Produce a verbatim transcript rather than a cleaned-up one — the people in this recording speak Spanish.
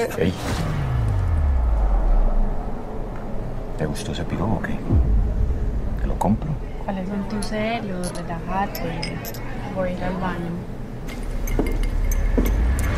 Ey. ¿Te gustó ese pirón o qué? ¿Te lo compro? ¿Cuáles son tus celos? Relájate. Voy a ir al baño.